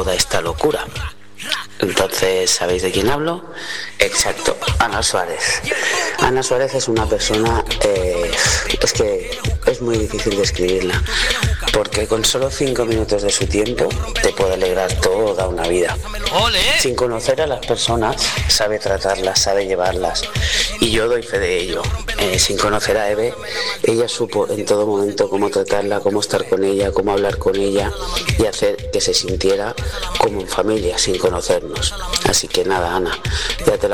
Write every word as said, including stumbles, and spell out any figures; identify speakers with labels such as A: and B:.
A: toda esta locura. Entonces, ¿sabéis de quién hablo? Exacto, Ana Suárez. Ana Suárez es una persona, eh, es que es muy difícil describirla, porque con solo cinco minutos de su tiempo te puede alegrar toda una vida. Sin conocer a las personas, sabe tratarlas, sabe llevarlas, y yo doy fe de ello. Eh, sin conocer a Eve, ella supo en todo momento cómo tratarla, cómo estar con ella, cómo hablar con ella y hacer que se sintiera como en familia, sin conocernos. Así que nada, Ana, ya te lo